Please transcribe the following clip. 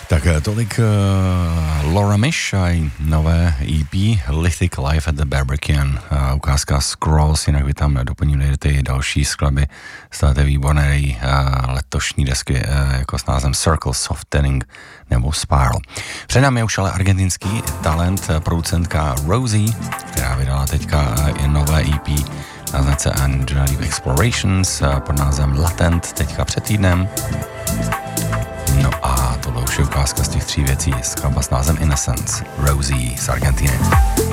Tak tolik Laura Mish a její nové EP Lithic Life at the Barbican. Ukázka Scrolls, jinak vy tam doplnili ty další skladby z té výborné letošní desky jako s názvem Circle Softening nebo Spiral. Před námi je už ale argentinský talent, producentka Rosie, která vydala teďka i nové EP na značce Angelic Explorations pod názvem Latent teďka před týdnem. No a tohle už je ukázka z těch 3 věcí, skladba s názvem Innocence, Rosie z Argentiny.